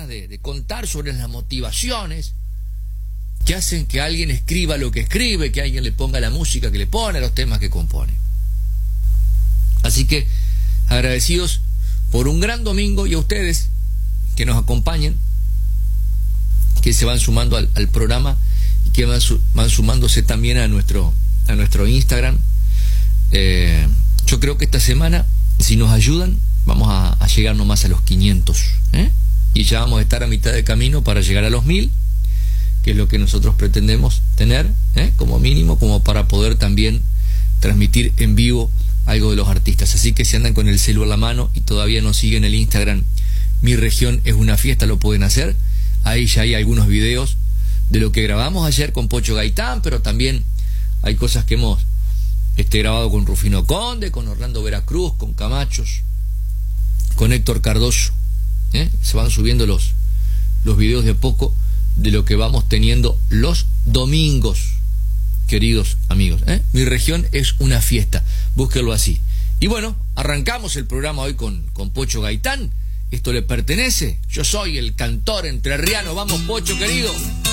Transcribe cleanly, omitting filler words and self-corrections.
de contar sobre las motivaciones que hacen que alguien escriba lo que escribe, que alguien le ponga la música que le pone, los temas que compone. Así que agradecidos por un gran domingo, y a ustedes que nos acompañan, que se van sumando al programa y que van sumándose también a nuestro Instagram. Yo creo que esta semana, si nos ayudan, vamos a llegar nomás a los 500, y ya vamos a estar a mitad de camino para llegar a los 1000, que es lo que nosotros pretendemos tener, como mínimo, como para poder también transmitir en vivo algo de los artistas. Así que si andan con el celular a la mano y todavía no siguen el Instagram Mi Región es una Fiesta, lo pueden hacer. Ahí ya hay algunos videos de lo que grabamos ayer con Pocho Gaitán, pero también hay cosas que hemos grabado con Rufino Conde, con Orlando Veracruz, con Camachos, con Héctor Cardoso. Se van subiendo los videos de a poco de lo que vamos teniendo los domingos, queridos amigos. Mi Región es una Fiesta, búsquenlo así. Y bueno, arrancamos el programa hoy con Pocho Gaitán. Esto le pertenece. Yo soy el cantor entrerriano. Vamos, Pocho querido.